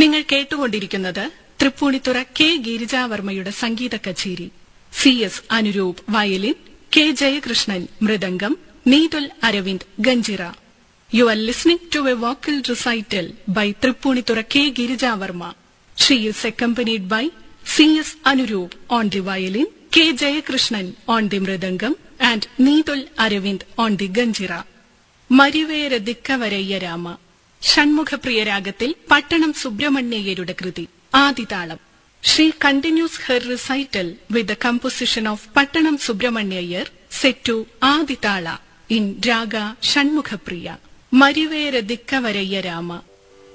നിങ്ങൾ കേട്ടുകൊണ്ടിരിക്കുന്നത് തൃപ്പൂണിത്തുറ കെ ഗിരിജാവർമ്മയുടെ സംഗീത കച്ചേരി. CS Anuroop violin, K Jayakrishnan mridangam, Neethul Aravind ganjira. You are listening to a vocal recital by Tripunitura K Girijavarma. She is accompanied by CS Anuroop on the violin, K Jayakrishnan on the mridangam, and Needul Aravind on the ganjira. മരിവേര ദിക്കവരയ്യ Rama. Shanmukhapriya രാഗത്തിൽ പട്ടണം സുബ്രഹ്മണ്യയ്യരുടെ കൃതി. ആദിതാളം. She continues her recital with the composition of Pattanam Subramanyayar set to Aditala in Raga Shanmukhapriya. മരിവേര ദിക്കവരയ്യ Rama.